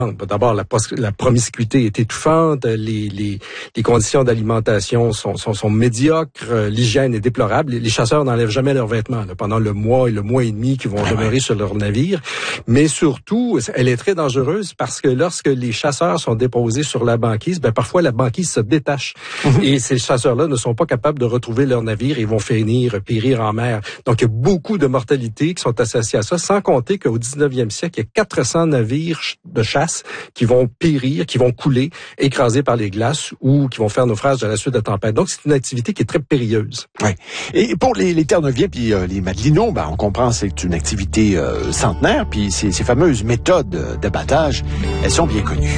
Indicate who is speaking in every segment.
Speaker 1: D'abord, la promiscuité est étouffante, les conditions d'alimentation sont médiocres, l'hygiène est déplorable. Les chasseurs n'enlèvent jamais leurs vêtements pendant le mois et demi qu'ils vont demeurer sur leur navire. Mais surtout, elle est très dangereuse parce que lorsque les chasseurs sont déposés sur la banquise, parfois la banquise se détache. Et ces chasseurs-là ne sont pas capables de retrouver leur navire et vont périr en mer. Donc, il y a beaucoup de mortalité qui sont associées à ça, sans compter qu'au 19e siècle, il y a 400 navires de chasse qui vont périr, qui vont couler, écrasés par les glaces ou qui vont faire naufrage à la suite de tempêtes. Donc, c'est une activité qui est très périlleuse.
Speaker 2: Oui. Et pour les Terre-Neuviens puis les Madelinots, on comprend que c'est une activité centenaire, puis ces fameuses méthodes d'abattage, elles sont bien connues.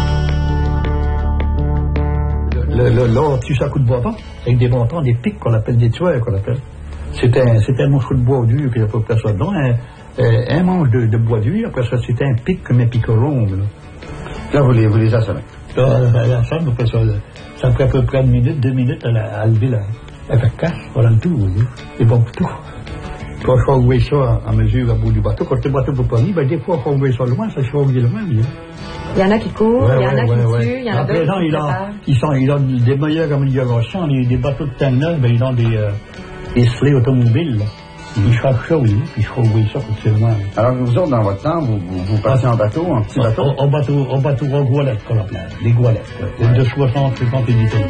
Speaker 3: Là, on tue ça à coup de bois avec des montants, des pics qu'on appelle des tueurs, qu'on appelle. C'était un morceau de bois dur, puis il n'y a pas de ça dedans, un manche de bois dur, après ça, c'était un pic comme un picoron. Là, vous les assommez. Là, ça prend à peu près 2 minutes à lever la carcasse, voilà le tout, vous voyez. C'est bon pour tout. Quand je fais ouvrir ça à mesure à bout du bateau, quand le bateau peut pas venir, des fois, il faut ouvrir ça loin, ça se fait ouvrir loin, vous voyez.
Speaker 4: Il y en a qui courent, il y en a qui tuent, il y en a d'autres qui
Speaker 3: préparent. Ils ont des meilleures améliorations, des bateaux de Terre-Neuve, ils ont des sleds automobiles. Ils frappent ça, oui, puis il faut ouvrir ça quand c'est loin.
Speaker 5: Alors, vous autres, dans votre temps, vous passez en bateau, en petit bateau?
Speaker 3: En bateau en goélette, qu'on appelle. Des goélettes, de 60, 50 et 10 tonnes.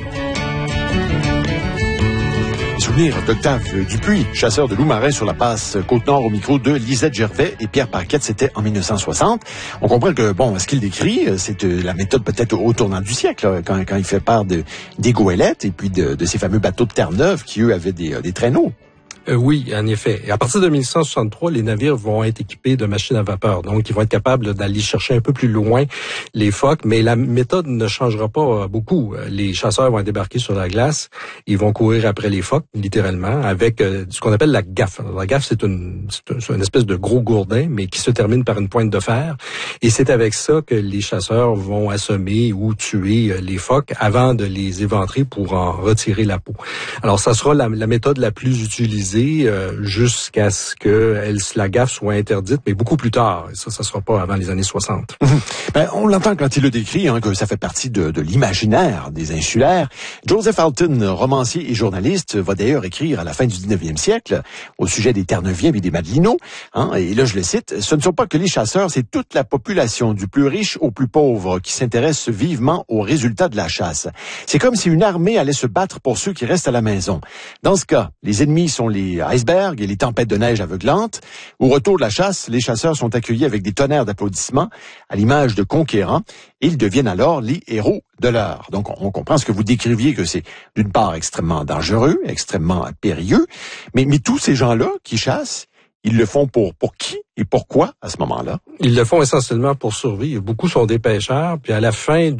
Speaker 2: Souvenir d'Octave Dupuis, chasseur de loups marins sur la passe Côte-Nord au micro de Lisette Gervais et Pierre Paquette, c'était en 1960. On comprend que, ce qu'il décrit, c'est la méthode peut-être au tournant du siècle, là, quand il fait part des goélettes et puis de ces fameux bateaux de Terre-Neuve qui, eux, avaient des traîneaux.
Speaker 1: Oui, en effet. Et à partir de 1963, les navires vont être équipés de machines à vapeur. Donc, ils vont être capables d'aller chercher un peu plus loin les phoques. Mais la méthode ne changera pas beaucoup. Les chasseurs vont débarquer sur la glace. Ils vont courir après les phoques, littéralement, avec ce qu'on appelle la gaffe. Alors, la gaffe, c'est une espèce de gros gourdin, mais qui se termine par une pointe de fer. Et c'est avec ça que les chasseurs vont assommer ou tuer les phoques avant de les éventrer pour en retirer la peau. Alors, ça sera la méthode la plus utilisée jusqu'à ce que la gaffe soit interdite, mais beaucoup plus tard. Et ça sera pas avant les années 60.
Speaker 2: On l'entend quand il le décrit, que ça fait partie de l'imaginaire des insulaires. Joseph Alton, romancier et journaliste, va d'ailleurs écrire à la fin du 19e siècle au sujet des Terre-Neuviens et des Madelinots. Et là, je le cite, « Ce ne sont pas que les chasseurs, c'est toute la population, du plus riche au plus pauvre, qui s'intéresse vivement aux résultats de la chasse. C'est comme si une armée allait se battre pour ceux qui restent à la maison. Dans ce cas, les ennemis sont les icebergs et les tempêtes de neige aveuglantes. Au retour de la chasse, les chasseurs sont accueillis avec des tonnerres d'applaudissements à l'image de conquérants et ils deviennent alors les héros de l'heure. Donc, on comprend ce que vous décriviez, que c'est d'une part extrêmement dangereux, extrêmement périlleux, mais tous ces gens-là qui chassent, ils le font pour qui et pourquoi à ce moment-là?
Speaker 1: Ils le font essentiellement pour survivre. Beaucoup sont des pêcheurs, puis à la fin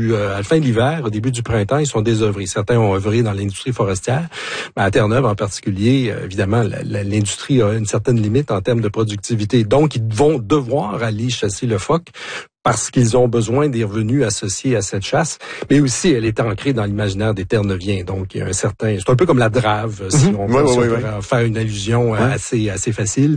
Speaker 1: de l'hiver, au début du printemps, ils sont désœuvrés. Certains ont œuvré dans l'industrie forestière, mais à Terre-Neuve en particulier, évidemment, l'industrie a une certaine limite en termes de productivité. Donc, ils vont devoir aller chasser le phoque parce qu'ils ont besoin des revenus associés à cette chasse, mais aussi elle est ancrée dans l'imaginaire des Terre-Neuviens. Donc, il y a c'est un peu comme la drave, si on peut faire une allusion assez facile,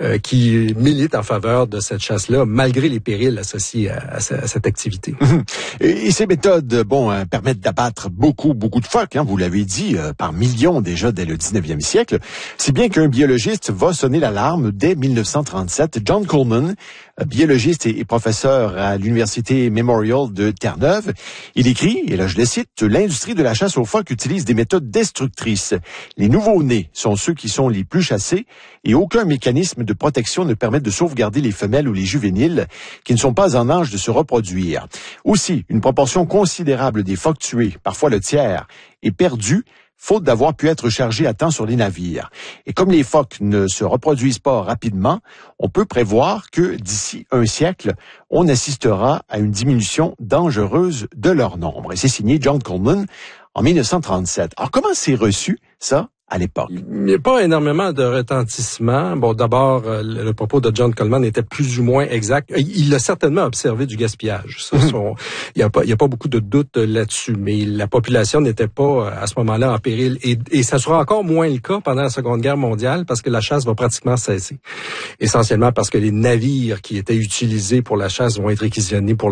Speaker 1: qui milite en faveur de cette chasse-là, malgré les périls associés à cette activité.
Speaker 2: Et ces méthodes, permettent d'abattre beaucoup de phoques, vous l'avez dit, par millions déjà dès le 19e siècle, si bien qu'un biologiste va sonner l'alarme dès 1937. John Coleman, biologiste et professeur à l'Université Memorial de Terre-Neuve, il écrit, et là je le cite, « L'industrie de la chasse aux phoques utilise des méthodes destructrices. Les nouveaux-nés sont ceux qui sont les plus chassés et aucun mécanisme de protection ne permet de sauvegarder les femelles ou les juvéniles qui ne sont pas en âge de se reproduire. Aussi, une proportion considérable des phoques tués, parfois le tiers, est perdue faute d'avoir pu être chargés à temps sur les navires. Et comme les phoques ne se reproduisent pas rapidement, on peut prévoir que d'ici un siècle, on assistera à une diminution dangereuse de leur nombre. Et c'est signé John Coleman en 1937. Alors comment c'est reçu, ça, à l'époque?
Speaker 1: Il n'y a pas énormément de retentissement. Bon, d'abord, le propos de John Coleman était plus ou moins exact. Il a certainement observé du gaspillage. Ça, il n'y a pas beaucoup de doute là-dessus. Mais la population n'était pas à ce moment-là en péril. Et ça sera encore moins le cas pendant la Seconde Guerre mondiale parce que la chasse va pratiquement cesser. Essentiellement parce que les navires qui étaient utilisés pour la chasse vont être réquisitionnés pour